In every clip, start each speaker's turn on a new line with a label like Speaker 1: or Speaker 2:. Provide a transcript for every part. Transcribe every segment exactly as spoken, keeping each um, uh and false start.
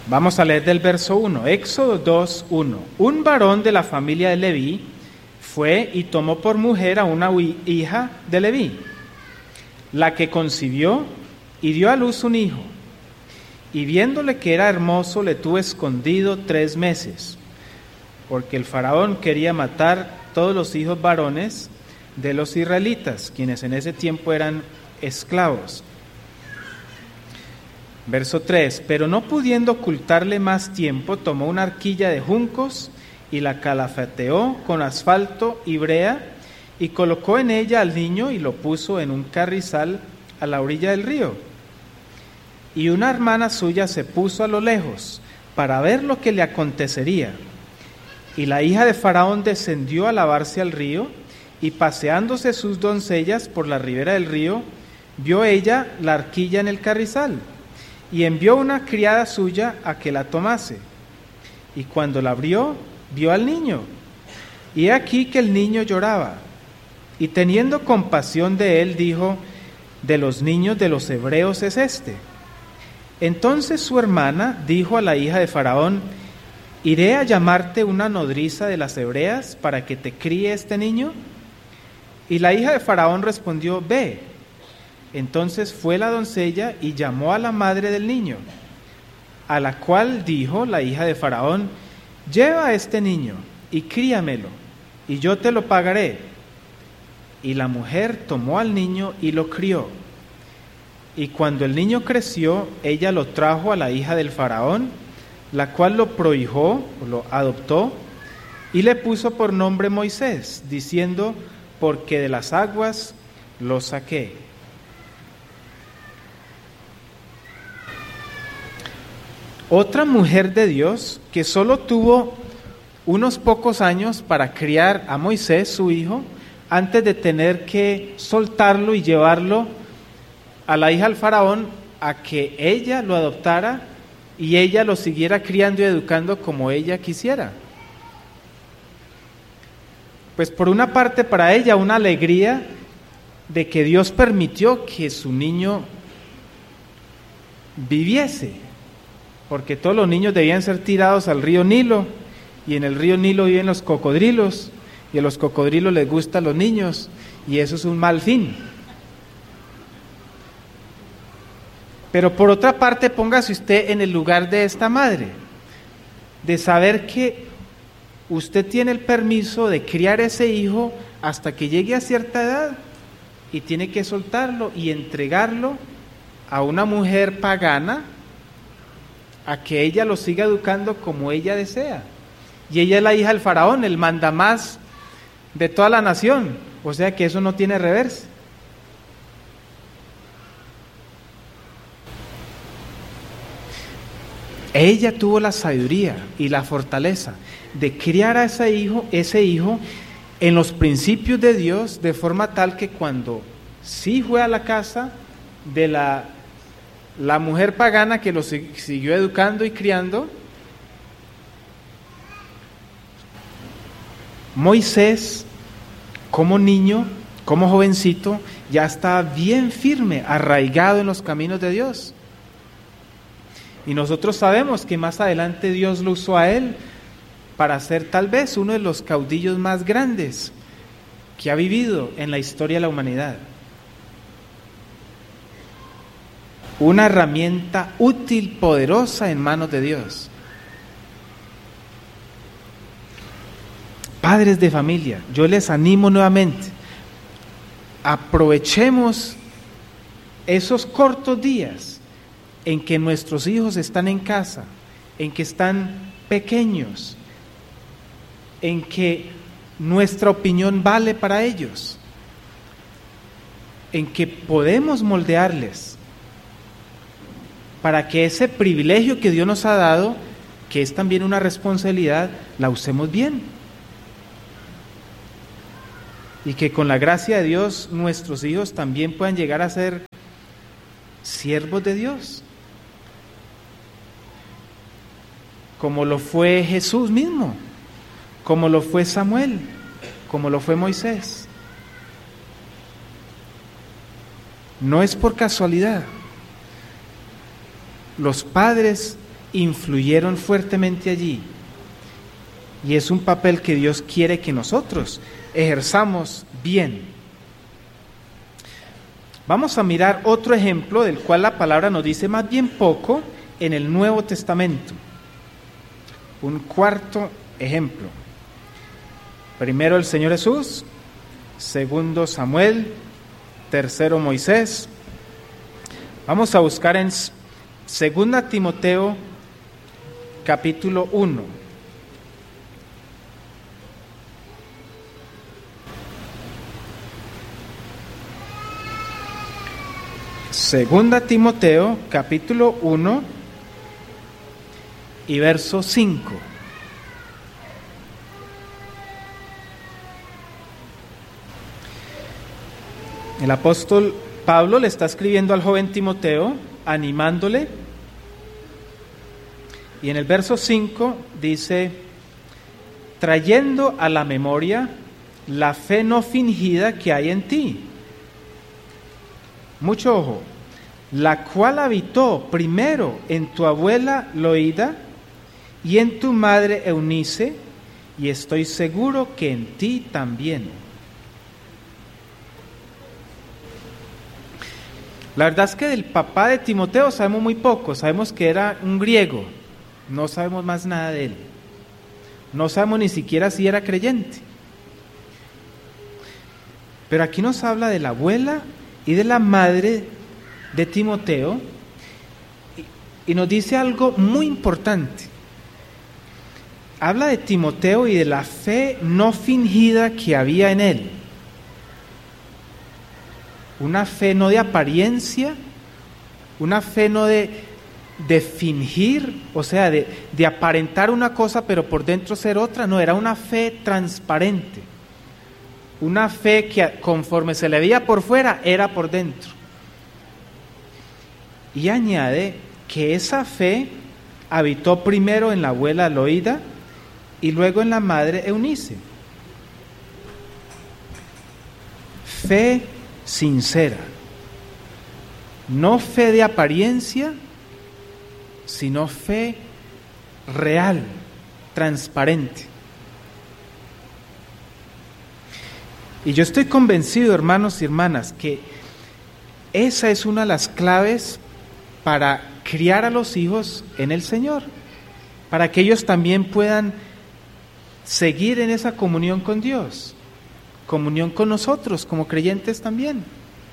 Speaker 1: Vamos a leer del verso uno, Éxodo dos, uno. Un varón de la familia de Leví fue y tomó por mujer a una hija de Leví, la que concibió y dio a luz un hijo. Y viéndole que era hermoso, le tuvo escondido tres meses, porque el faraón quería matar todos los hijos varones de los israelitas, quienes en ese tiempo eran esclavos. Verso tres, pero no pudiendo ocultarle más tiempo, tomó una arquilla de juncos y la calafateó con asfalto y brea y colocó en ella al niño y lo puso en un carrizal a la orilla del río. Y una hermana suya se puso a lo lejos para ver lo que le acontecería. Y la hija de Faraón descendió a lavarse al río, y paseándose sus doncellas por la ribera del río, vio ella la arquilla en el carrizal, y envió una criada suya a que la tomase. Y cuando la abrió, vio al niño, y he aquí que el niño lloraba. Y teniendo compasión de él, dijo: de los niños de los hebreos es este. Entonces su hermana dijo a la hija de Faraón: ¿iré a llamarte una nodriza de las hebreas para que te críe este niño? Y la hija de Faraón respondió: ve. Entonces fue la doncella y llamó a la madre del niño, a la cual dijo la hija de Faraón: lleva a este niño y críamelo, y yo te lo pagaré. Y la mujer tomó al niño y lo crió. Y cuando el niño creció, ella lo trajo a la hija del Faraón, la cual lo prohijó, o lo adoptó, y le puso por nombre Moisés, diciendo: porque de las aguas lo saqué. Otra mujer de Dios que solo tuvo unos pocos años para criar a Moisés, su hijo, antes de tener que soltarlo y llevarlo a la hija del Faraón a que ella lo adoptara y ella lo siguiera criando y educando como ella quisiera. Pues por una parte para ella una alegría de que Dios permitió que su niño viviese, porque todos los niños debían ser tirados al río Nilo, y en el río Nilo viven los cocodrilos, y a los cocodrilos les gustan los niños, y eso es un mal fin. Pero por otra parte, póngase usted en el lugar de esta madre, de saber que usted tiene el permiso de criar ese hijo hasta que llegue a cierta edad, y tiene que soltarlo y entregarlo a una mujer pagana, a que ella lo siga educando como ella desea. Y ella es la hija del Faraón, el mandamás de toda la nación, o sea que eso no tiene reversa. Ella tuvo la sabiduría y la fortaleza de criar a ese hijo, ese hijo en los principios de Dios, de forma tal que cuando sí fue a la casa de la La mujer pagana que lo siguió educando y criando, Moisés, como niño, como jovencito, ya estaba bien firme, arraigado en los caminos de Dios. Y nosotros sabemos que más adelante Dios lo usó a él para ser tal vez uno de los caudillos más grandes que ha vivido en la historia de la humanidad. Una herramienta útil, poderosa en manos de Dios. Padres de familia, yo les animo nuevamente, aprovechemos esos cortos días en que nuestros hijos están en casa, en que están pequeños, en que nuestra opinión vale para ellos, en que podemos moldearles, para que ese privilegio que Dios nos ha dado, que es también una responsabilidad, la usemos bien. Y que con la gracia de Dios nuestros hijos también puedan llegar a ser siervos de Dios, como lo fue Jesús mismo, como lo fue Samuel, como lo fue Moisés. No es por casualidad. Los padres influyeron fuertemente allí. Y es un papel que Dios quiere que nosotros ejerzamos bien. Vamos a mirar otro ejemplo del cual la palabra nos dice más bien poco en el Nuevo Testamento. Un cuarto ejemplo. Primero el Señor Jesús, segundo Samuel, tercero Moisés. Vamos a buscar en segunda Timoteo capítulo uno. Segunda Timoteo capítulo uno y verso cinco. El apóstol Pablo le está escribiendo al joven Timoteo, animándole, y en el verso cinco dice: trayendo a la memoria la fe no fingida que hay en ti. Mucho ojo, la cual habitó primero en tu abuela Loida y en tu madre Eunice, y estoy seguro que en ti también. La verdad es que del papá de Timoteo sabemos muy poco, sabemos que era un griego, no sabemos más nada de él, no sabemos ni siquiera si era creyente. Pero aquí nos habla de la abuela y de la madre de Timoteo, y, y nos dice algo muy importante. Habla de Timoteo y de la fe no fingida que había en él. Una fe no de apariencia, una fe no de, de fingir, o sea, de, de aparentar una cosa pero por dentro ser otra. No, era una fe transparente, una fe que conforme se le veía por fuera era por dentro. Y añade que esa fe habitó primero en la abuela Loida y luego en la madre Eunice. Fe sincera, no fe de apariencia, sino fe real, transparente. Y yo estoy convencido, hermanos y hermanas, que esa es una de las claves para criar a los hijos en el Señor, para que ellos también puedan seguir en esa comunión con Dios, comunión con nosotros como creyentes también.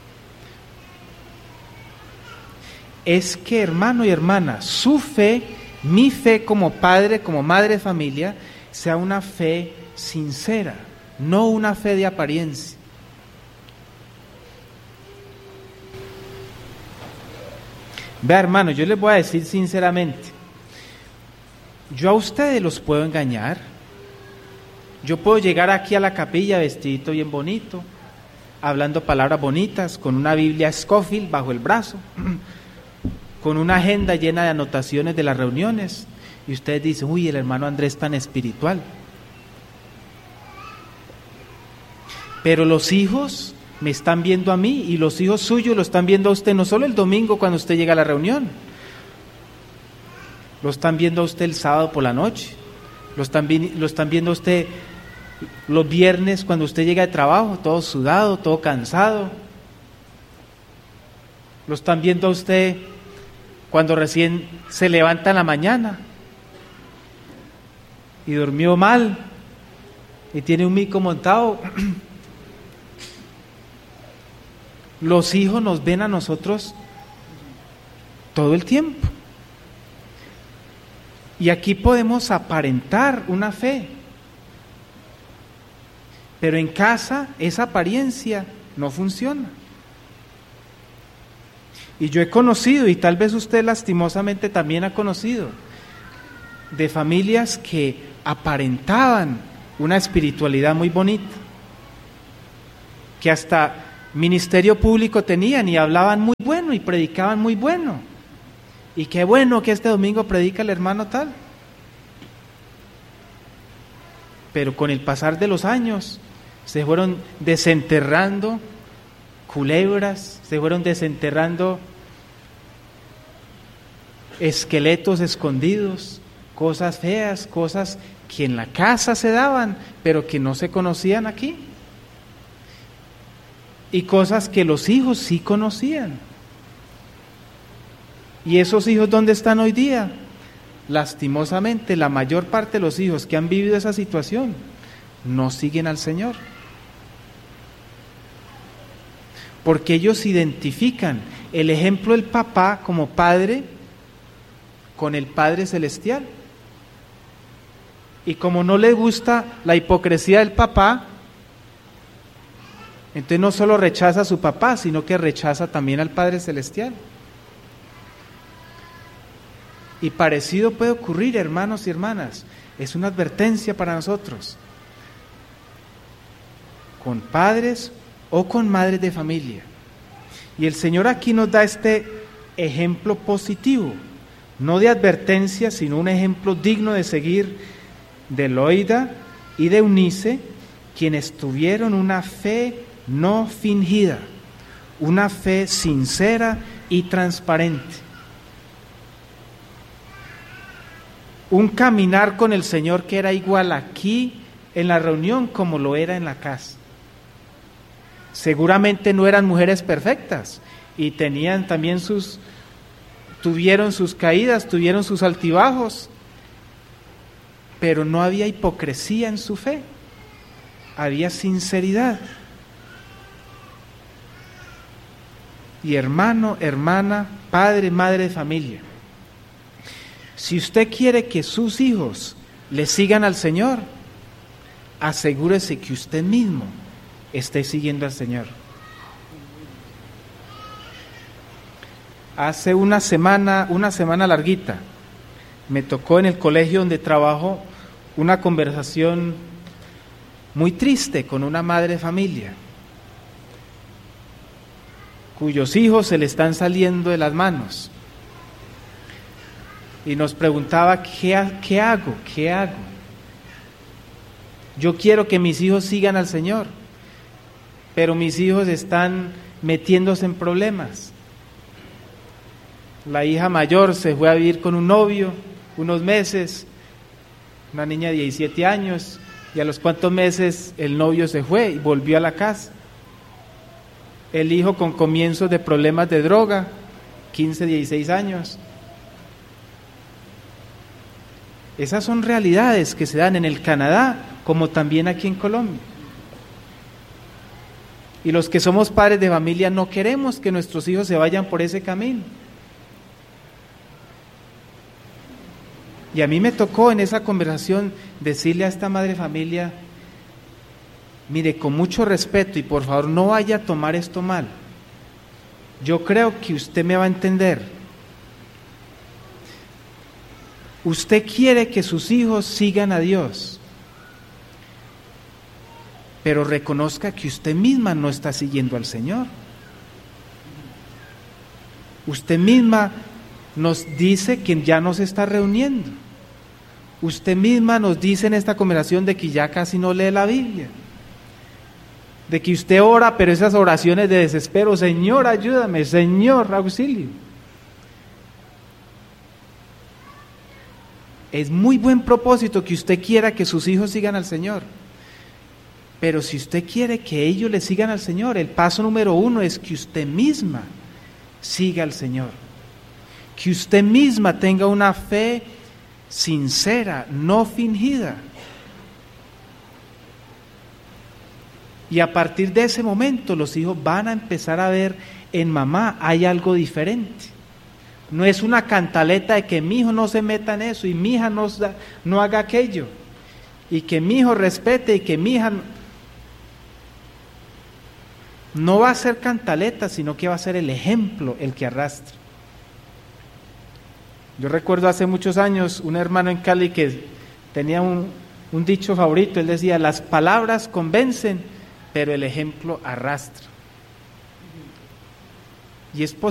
Speaker 1: Es que, hermano y hermana, su fe, mi fe como padre, como madre de familia, sea una fe sincera, no una fe de apariencia. Vea, hermano, yo les voy a decir sinceramente, yo a ustedes los puedo engañar. Yo puedo llegar aquí a la capilla vestidito bien bonito, hablando palabras bonitas, con una Biblia Scofield bajo el brazo, con una agenda llena de anotaciones de las reuniones, y ustedes dicen: uy, el hermano Andrés tan espiritual. Pero los hijos me están viendo a mí, y los hijos suyos lo están viendo a usted, no solo el domingo cuando usted llega a la reunión, lo están viendo a usted el sábado por la noche, lo están, vi- lo están viendo a usted los viernes cuando usted llega de trabajo, todo sudado, todo cansado. Lo están viendo a usted cuando recién se levanta en la mañana y durmió mal y tiene un mico montado. Los hijos nos ven a nosotros todo el tiempo. Y aquí podemos aparentar una fe, pero en casa esa apariencia no funciona. Y yo he conocido, y tal vez usted lastimosamente también ha conocido, de familias que aparentaban una espiritualidad muy bonita, que hasta ministerio público tenían y hablaban muy bueno y predicaban muy bueno. Y qué bueno que este domingo predica el hermano tal. Pero con el pasar de los años se fueron desenterrando culebras, se fueron desenterrando esqueletos escondidos, cosas feas, cosas que en la casa se daban, pero que no se conocían aquí. Y cosas que los hijos sí conocían. ¿Y esos hijos dónde están hoy día? Lastimosamente, la mayor parte de los hijos que han vivido esa situación no siguen al Señor. Porque ellos identifican el ejemplo del papá como padre con el Padre Celestial. Y como no les gusta la hipocresía del papá, entonces no solo rechaza a su papá, sino que rechaza también al Padre Celestial. Y parecido puede ocurrir, hermanos y hermanas. Es una advertencia para nosotros. Con padres o con madres de familia. Y el Señor aquí nos da este ejemplo positivo, no de advertencia, sino un ejemplo digno de seguir de Loida y de Eunice, quienes tuvieron una fe no fingida, una fe sincera y transparente. Un caminar con el Señor que era igual aquí en la reunión como lo era en la casa. Seguramente no eran mujeres perfectas y tenían también sus, tuvieron sus caídas, tuvieron sus altibajos, pero no había hipocresía en su fe, había sinceridad. Y hermano, hermana, padre, madre de familia, si usted quiere que sus hijos le sigan al Señor, asegúrese que usted mismo esté siguiendo al Señor. Hace una semana, una semana larguita, me tocó en el colegio donde trabajo una conversación muy triste con una madre de familia, cuyos hijos se le están saliendo de las manos. Y nos preguntaba, ¿qué, qué hago? ¿Qué hago? Yo quiero que mis hijos sigan al Señor, pero mis hijos están metiéndose en problemas. La hija mayor se fue a vivir con un novio unos meses, una niña de diecisiete años, y a los cuantos meses el novio se fue y volvió a la casa. El hijo con comienzos de problemas de droga, quince, dieciséis años. Esas son realidades que se dan en el Canadá, como también aquí en Colombia. Y los que somos padres de familia no queremos que nuestros hijos se vayan por ese camino. Y a mí me tocó en esa conversación decirle a esta madre de familia, mire, con mucho respeto y por favor no vaya a tomar esto mal. Yo creo que usted me va a entender. Usted quiere que sus hijos sigan a Dios, pero reconozca que usted misma no está siguiendo al Señor. Usted misma nos dice que ya no se está reuniendo. Usted misma nos dice en esta conversación de que ya casi no lee la Biblia. De que usted ora, pero esas oraciones de desespero, Señor, ayúdame, Señor, auxilio. Es muy buen propósito que usted quiera que sus hijos sigan al Señor. Pero si usted quiere que ellos le sigan al Señor, el paso número uno es que usted misma siga al Señor. Que usted misma tenga una fe sincera, no fingida. Y a partir de ese momento los hijos van a empezar a ver en mamá hay algo diferente. No es una cantaleta de que mi hijo no se meta en eso y mi hija no, no haga aquello. Y que mi hijo respete y que mi hija... No, no va a ser cantaleta, sino que va a ser el ejemplo el que arrastra. Yo recuerdo hace muchos años un hermano en Cali que tenía un, un dicho favorito. Él decía, las palabras convencen, pero el ejemplo arrastra. Y es posible